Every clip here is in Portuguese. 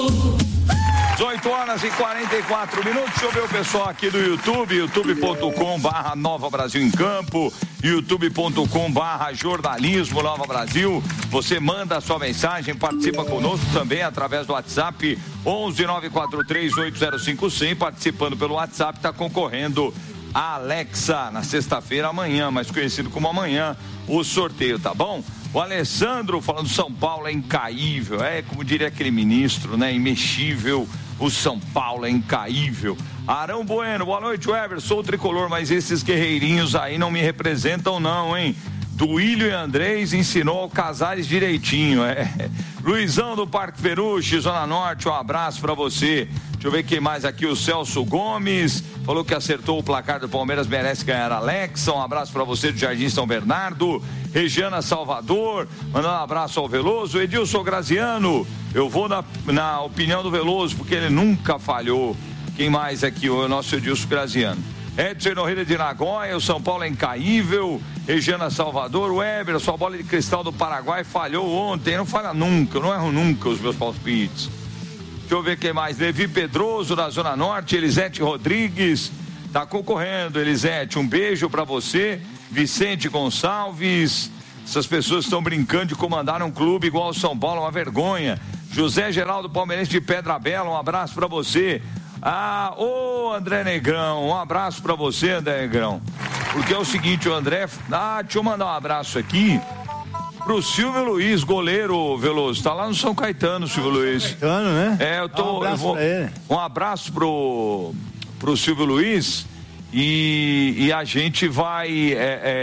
18 horas e 44 minutos. Deixa eu ver o pessoal aqui do YouTube, youtube.com/Nova Brasil em Campo, youtube.com/jornalismo Nova Brasil. Você manda a sua mensagem, participa conosco também através do WhatsApp 11-943-805100. Participando pelo WhatsApp, está concorrendo a Alexa na sexta-feira, amanhã, mais conhecido como amanhã, o sorteio, tá bom? O Alessandro falando São Paulo é incaível, como diria aquele ministro, né? Imexível, o São Paulo é incaível. Arão Bueno, boa noite, Weber, sou o tricolor, mas esses guerreirinhos aí não me representam não, hein? Duílio e Andrés ensinou ao Casares direitinho, Luizão do Parque Peruche, Zona Norte, um abraço pra você. Deixa eu ver quem mais aqui, o Celso Gomes, falou que acertou o placar do Palmeiras, merece ganhar a Alexa, um abraço pra você do Jardim São Bernardo. Regiana Salvador, mandando um abraço ao Veloso. Edilson Graziano, eu vou na opinião do Veloso, porque ele nunca falhou. Quem mais aqui, o nosso Edilson Graziano? Edson Norreira de Nagoya, o São Paulo é incaível. Regiana Salvador, Weber, sua bola de cristal do Paraguai falhou ontem, não falha nunca, eu não erro nunca os meus palpites. Deixa eu ver quem mais, Levi Pedroso da Zona Norte, Elisete Rodrigues, tá concorrendo, Elisete, um beijo pra você. Vicente Gonçalves, essas pessoas estão brincando de comandar um clube igual ao São Paulo, uma vergonha. José Geraldo Palmeirense de Pedra Bela, um abraço pra você. André Negrão, um abraço pra você, André Negrão. Porque é o seguinte, o André, deixa eu mandar um abraço aqui pro Silvio Luiz, goleiro, Veloso, tá lá no São Caetano, Silvio Luiz. Caetano, né? Um abraço pro Silvio Luiz e a gente vai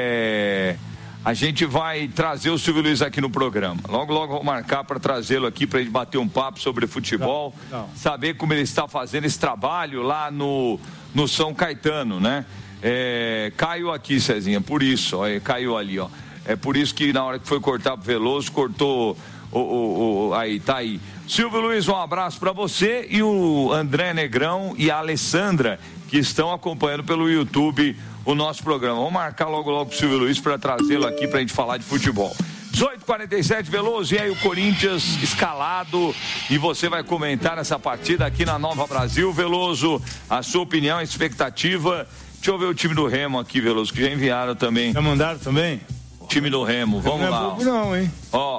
trazer o Silvio Luiz aqui no programa. Logo vou marcar para trazê-lo aqui para gente bater um papo sobre futebol, saber como ele está fazendo esse trabalho lá no São Caetano, né? Caiu aqui, Cezinha, por isso, caiu ali, ó. É por isso que na hora que foi cortar pro Veloso, cortou aí, tá aí. Silvio Luiz, um abraço para você e o André Negrão e a Alessandra, que estão acompanhando pelo YouTube o nosso programa. Vamos marcar logo o Silvio Luiz para trazê-lo aqui pra gente falar de futebol. 18h47, Veloso, e aí o Corinthians escalado, e você vai comentar essa partida aqui na Nova Brasil. Veloso, a sua opinião, a expectativa. Deixa eu ver o time do Remo aqui, Veloso, que já enviaram também. Já mandaram também? Time do Remo, vamos lá. Não é bobo não, hein?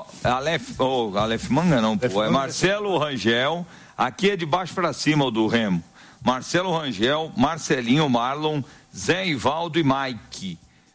Aleph Manga não, pô. É Marcelo Rangel, aqui é de baixo pra cima o do Remo. Marcelo Rangel, Marcelinho, Marlon, Zé Ivaldo e Mike.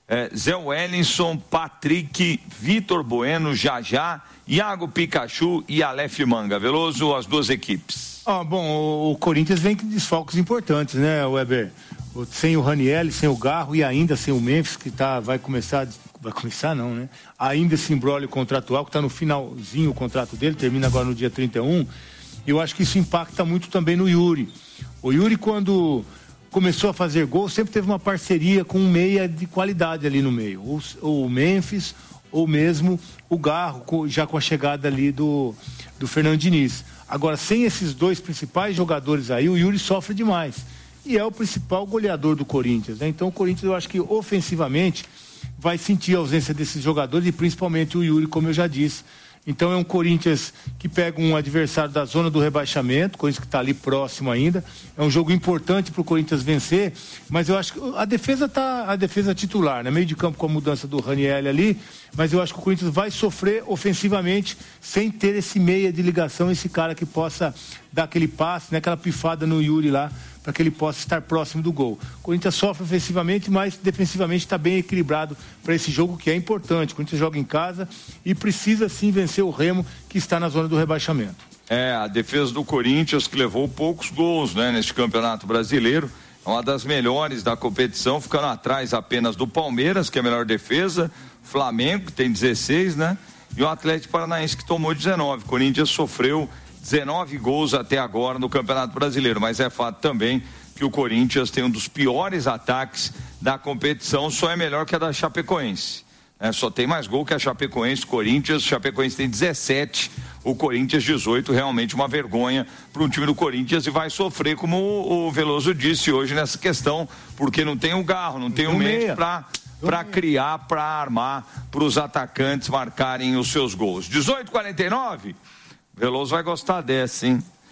Zé Wellington, Patrick, Vitor Bueno, Jajá, Iago Pikachu e Aleph Manga. Veloso, as duas equipes. Bom, o Corinthians vem com desfalques importantes, né, Weber? Sem o Raniel, sem o Garro e ainda sem o Memphis, que vai começar não, né? Ainda esse imbróglio contratual, que está no finalzinho o contrato dele, termina agora no dia 31. Eu acho que isso impacta muito também no Yuri. O Yuri, quando começou a fazer gol, sempre teve uma parceria com um meia de qualidade ali no meio. Ou o Memphis, ou mesmo o Garro, já com a chegada ali do Fernando Diniz. Agora, sem esses dois principais jogadores aí, o Yuri sofre demais. E é o principal goleador do Corinthians, né? Então o Corinthians, eu acho que ofensivamente vai sentir a ausência desses jogadores e principalmente o Yuri, como eu já disse. Então é um Corinthians que pega um adversário da zona do rebaixamento, Corinthians que está ali próximo ainda. É um jogo importante para o Corinthians vencer, mas eu acho que a defesa titular, né? Meio de campo com a mudança do Raniel ali, mas eu acho que o Corinthians vai sofrer ofensivamente sem ter esse meia de ligação, esse cara que possa dar aquele passe, né? Aquela pifada no Yuri lá, para que ele possa estar próximo do gol. O Corinthians sofre ofensivamente, mas defensivamente está bem equilibrado para esse jogo que é importante. O Corinthians joga em casa e precisa sim vencer o Remo, que está na zona do rebaixamento. A defesa do Corinthians, que levou poucos gols, né, neste Campeonato Brasileiro, é uma das melhores da competição, ficando atrás apenas do Palmeiras, que é a melhor defesa, Flamengo, que tem 16, né, e o Atlético Paranaense, que tomou 19. O Corinthians sofreu 19 gols até agora no Campeonato Brasileiro, mas é fato também que o Corinthians tem um dos piores ataques da competição, só é melhor que a da Chapecoense. Só tem mais gol que a Chapecoense, Chapecoense tem 17, o Corinthians 18, realmente uma vergonha para um time do Corinthians, e vai sofrer, como o Veloso disse hoje nessa questão, porque não tem o Garro, não tem o meio para criar, para armar, para os atacantes marcarem os seus gols. 18h49, Veloso vai gostar dessa, hein?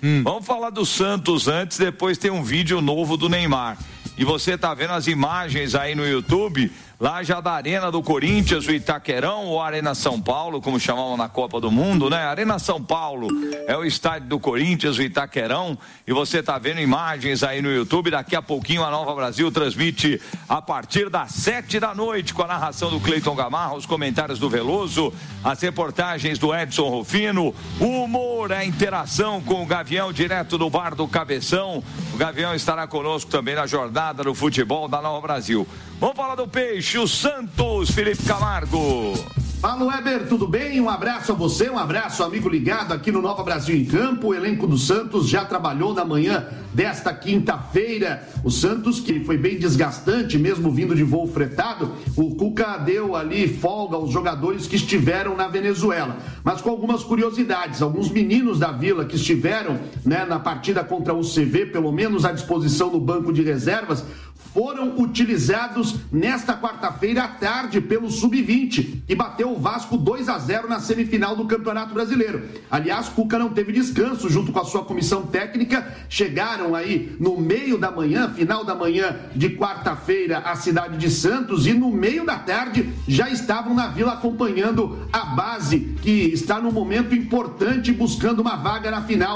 Vamos falar do Santos antes, depois tem um vídeo novo do Neymar. E você tá vendo as imagens aí no YouTube, lá já da Arena do Corinthians, o Itaquerão, ou Arena São Paulo, como chamavam na Copa do Mundo, né? Arena São Paulo é o estádio do Corinthians, o Itaquerão, e você tá vendo imagens aí no YouTube. Daqui a pouquinho a Nova Brasil transmite a partir das 7h, com a narração do Cleiton Gamarra, os comentários do Veloso, as reportagens do Edson Rufino, o humor, a interação com o Gavião, direto do bar do Cabeção. O Gavião estará conosco também na jornada do futebol da Nova Brasil. Vamos falar do Peixe, o Santos, Felipe Camargo. Fala, Weber, tudo bem? Um abraço a você, um abraço, amigo ligado aqui no Nova Brasil em Campo. O elenco do Santos já trabalhou na manhã desta quinta-feira. O Santos, que foi bem desgastante, mesmo vindo de voo fretado, o Cuca deu ali folga aos jogadores que estiveram na Venezuela. Mas com algumas curiosidades, alguns meninos da Vila que estiveram, né, na partida contra o CV, pelo menos à disposição no banco de reservas, foram utilizados nesta quarta-feira à tarde pelo Sub-20, que bateu o Vasco 2-0 na semifinal do Campeonato Brasileiro. Aliás, Cuca não teve descanso junto com a sua comissão técnica, chegaram aí no meio da manhã, final da manhã de quarta-feira, à cidade de Santos, e no meio da tarde já estavam na Vila acompanhando a base, que está num momento importante buscando uma vaga na final